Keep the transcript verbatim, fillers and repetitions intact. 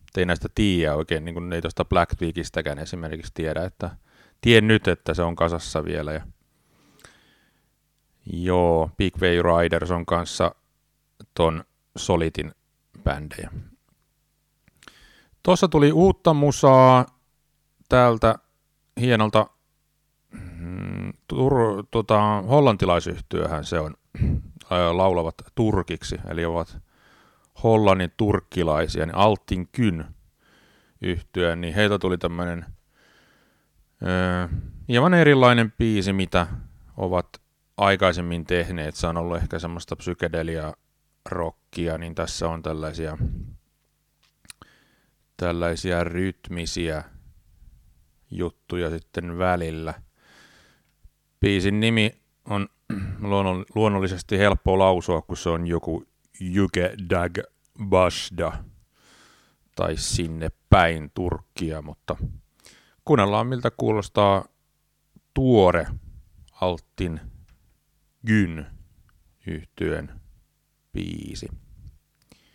ei näistä tiedä oikein, niin kuin ei tuosta Black Weekistäkään esimerkiksi tiedä, että tien nyt, että se on kasassa vielä. Ja joo, Big Way Riders on kanssa ton Solitin bändejä. Tuossa tuli uutta musaa täältä hienolta mm, tur, tota, hollantilaisyhtiöhän se on, laulavat turkiksi, eli ovat Hollannin turkkilaisia, niin Altin Kyn yhtyö, niin heiltä tuli tämmöinen öö, hieman erilainen biisi, mitä ovat aikaisemmin tehneet. Se on ollut ehkä semmoista psykedelia rockia, niin tässä on tällaisia tällaisia rytmisiä juttuja sitten välillä. Biisin nimi on luonnollisesti helppo lausua, kun se on joku Jyke Dag Basda tai sinne päin Turkkia, mutta kuunnellaan miltä kuulostaa tuore Altin Gyn yhtyeen biisi.